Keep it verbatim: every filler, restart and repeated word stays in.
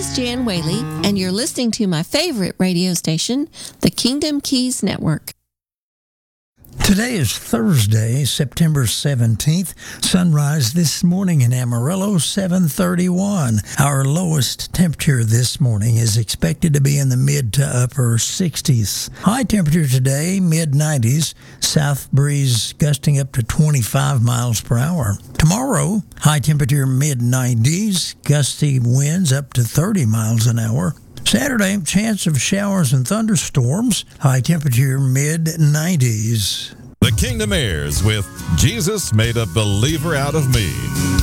is Jan Whaley, and you're listening to my favorite radio station, the Kingdom Keys Network. Today is Thursday, September seventeenth. Sunrise this morning in Amarillo, seven thirty-one. Our lowest temperature this morning is expected to be in the mid to upper sixties. High temperature today, mid nineties. South breeze gusting up to twenty-five miles per hour. Tomorrow, high temperature mid nineties. Gusty winds up to thirty miles an hour. Saturday, chance of showers and thunderstorms. High temperature mid nineties. The Kingdom Heirs with Jesus Made a Believer Out of Me.